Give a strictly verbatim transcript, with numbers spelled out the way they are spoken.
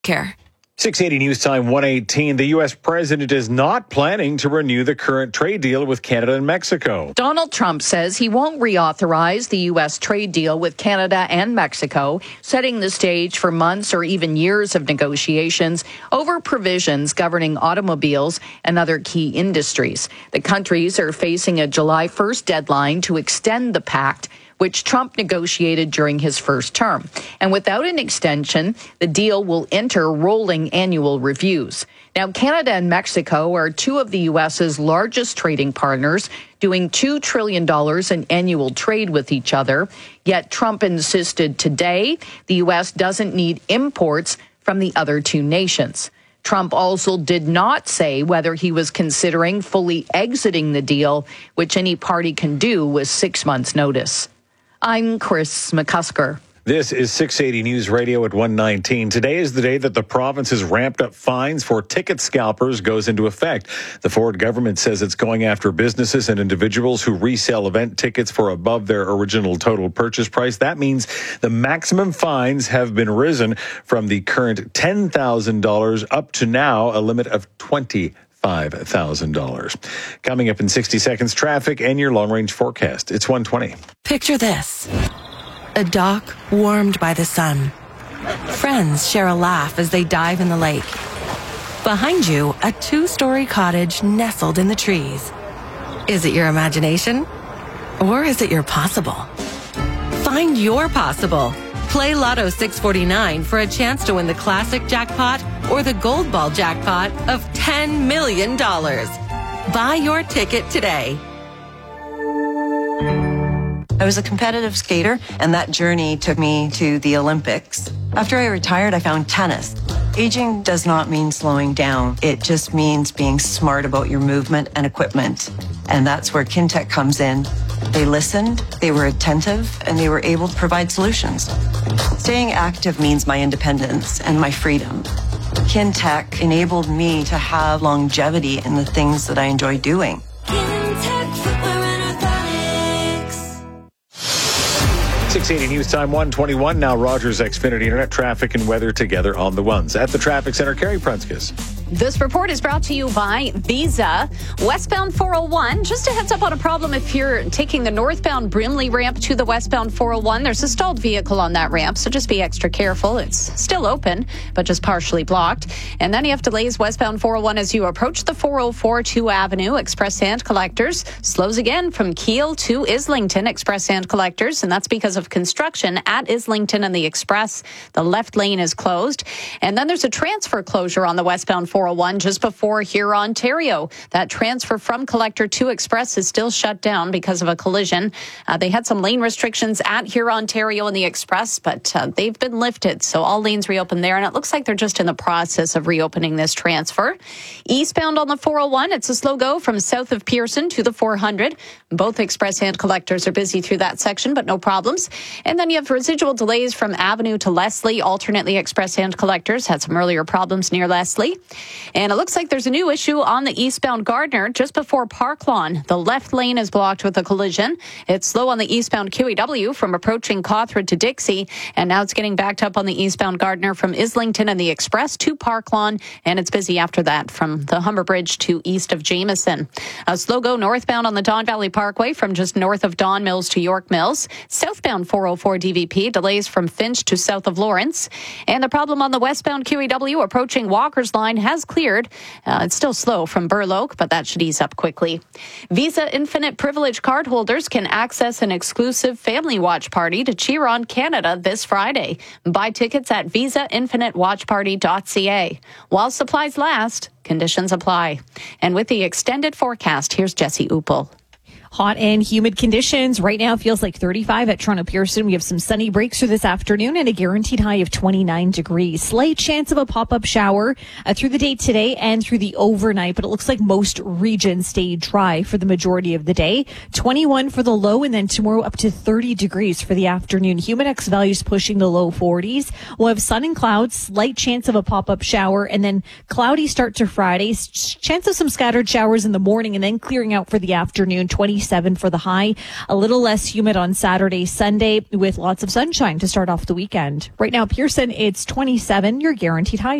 Care. six eighty News Time one eighteen. The U S president is not planning to renew the current trade deal with Canada and Mexico. Donald Trump says he won't reauthorize the U S trade deal with Canada and Mexico, setting the stage for months or even years of negotiations over provisions governing automobiles and other key industries. The countries are facing a July first deadline to extend the pact, which Trump negotiated during his first term. And without an extension, the deal will enter rolling annual reviews. Now, Canada and Mexico are two of the U S's largest trading partners, doing two trillion dollars in annual trade with each other. Yet Trump insisted today the U S doesn't need imports from the other two nations. Trump also did not say whether he was considering fully exiting the deal, which any party can do with six months' notice. I'm Chris McCusker. This is six eighty News Radio at one nineteen. Today is the day that the province's ramped up fines for ticket scalpers goes into effect. The Ford government says it's going after businesses and individuals who resell event tickets for above their original total purchase price. That means the maximum fines have been risen from the current ten thousand dollars up to now a limit of twenty thousand dollars. five thousand dollars. Coming up in sixty seconds, traffic and your long-range forecast. It's one twenty. Picture this. A dock warmed by the sun. Friends share a laugh as they dive in the lake. Behind you, a two-story cottage nestled in the trees. Is it your imagination? Or is it your possible? Find your possible. Play Lotto six forty-nine for a chance to win the classic jackpot or the gold ball jackpot of ten million dollars. Buy your ticket today. I was a competitive skater, and that journey took me to the Olympics. After I retired, I found tennis. Aging does not mean slowing down. It just means being smart about your movement and equipment. And that's where Kintec comes in. They listened, they were attentive, and they were able to provide solutions. Staying active means my independence and my freedom. Kintec enabled me to have longevity in the things that I enjoy doing. Kintec Footwear and Orthotics. six eighty News Time one twenty-one. Now Rogers Xfinity Internet traffic and weather together on the ones. At the traffic center, Carrie Prunskis. This report is brought to you by Visa. Westbound four oh one, just a heads up on a problem if you're taking the northbound Brimley ramp to the westbound four oh one. There's a stalled vehicle on that ramp, so just be extra careful. It's still open, but just partially blocked. And then you have delays westbound four oh one as you approach the four oh four two Avenue. Express Sand Collectors slows again from Kiel to Islington. Express Sand Collectors, and that's because of construction at Islington and the Express. The left lane is closed. And then there's a transfer closure on the westbound four oh one just before Huron, Ontario. That transfer from Collector to Express is still shut down because of a collision. Uh, they had some lane restrictions at Huron, Ontario and the Express, but uh, they've been lifted. So all lanes reopened there, and it looks like they're just in the process of reopening this transfer. Eastbound on the four oh one, it's a slow go from south of Pearson to the four hundred. Both Express Hand Collectors are busy through that section, but no problems. And then you have residual delays from Avenue to Leslie. Alternately, Express Hand Collectors had some earlier problems near Leslie. And it looks like there's a new issue on the eastbound Gardner just before Park Lawn. The left lane is blocked with a collision. It's slow on the eastbound Q E W from approaching Cawthron to Dixie. And now it's getting backed up on the eastbound Gardner from Islington and the Express to Park Lawn. And it's busy after that from the Humber Bridge to east of Jameson. A slow go northbound on the Don Valley Parkway from just north of Don Mills to York Mills. Southbound four oh four D V P delays from Finch to south of Lawrence. And the problem on the westbound Q E W approaching Walker's Line has cleared. Uh, it's still slow from Burloak, but that should ease up quickly. Visa Infinite Privilege cardholders can access an exclusive family watch party to cheer on Canada this Friday. Buy tickets at visa infinite watch party dot c a. While supplies last, conditions apply. And with the extended forecast, here's Jesse Uppel. Hot and humid conditions. Right now it feels like thirty-five at Toronto Pearson. We have some sunny breaks through this afternoon and a guaranteed high of twenty-nine degrees. Slight chance of a pop-up shower uh, through the day today and through the overnight, but it looks like most regions stay dry for the majority of the day. twenty-one for the low, and then tomorrow up to thirty degrees for the afternoon. Humidex values pushing the low forties. We'll have sun and clouds, slight chance of a pop-up shower, and then cloudy start to Friday. Chance of some scattered showers in the morning and then clearing out for the afternoon. twenty thirty-seven for the high. A little less humid on Saturday, Sunday, with lots of sunshine to start off the weekend. Right now, Pearson, it's twenty-seven, your guaranteed high.